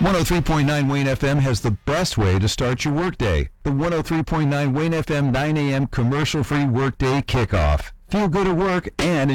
103.9 Wayne FM has the best way to start your workday. The 103.9 Wayne FM 9 a.m. commercial-free workday kickoff. Feel good at work and